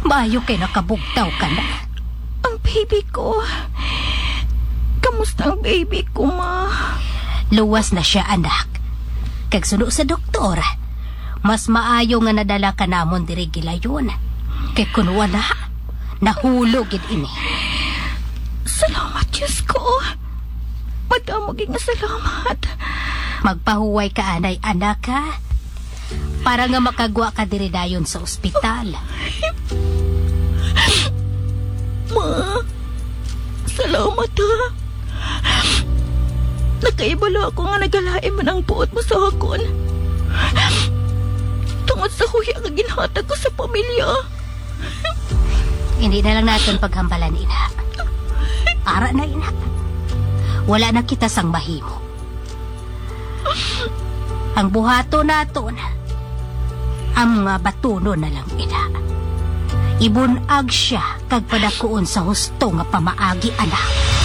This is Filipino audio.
Maayo kay nakabugtaw ka na. Ang baby ko. Kamusta ang baby ko, ma? Luwas na siya, anak. Kag suno sa doktor, mas maayo nga nadala ka namon diri gilayon. Kay kun wala, nahulog gid ini. Salamat, Diyos ko. Madamo nga salamat. Magpahuway ka, anay, anak, ha? Para nga makagwa ka diri dayon sa ospital. Ma, salamat, ha? Nakaibalo ako nga nagalain man ang buot mo sa hakon. Tungod sa huya nga ginhatag ko sa pamilya. Hindi na lang natin paghambalan, ina. Ara na, ina. Wala na kita sang mahimo. Ang buhato naton, ang mga batuno na lang, ina. Ibunag siya kag padakuon sa husto nga pamaagi, anak.